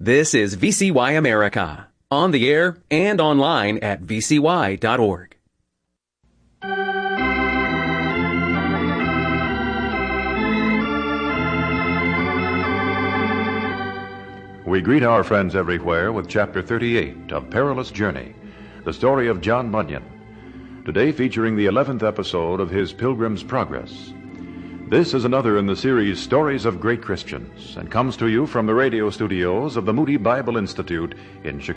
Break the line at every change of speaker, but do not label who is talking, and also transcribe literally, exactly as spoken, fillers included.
This is V C Y America, on the air and online at v c y dot org.
We greet our friends everywhere with Chapter thirty-eight of Perilous Journey, the story of John Bunyan, today featuring the eleventh episode of his Pilgrim's Progress. This is another in the series Stories of Great Christians, and comes to you from the radio studios of the Moody Bible Institute in Chicago.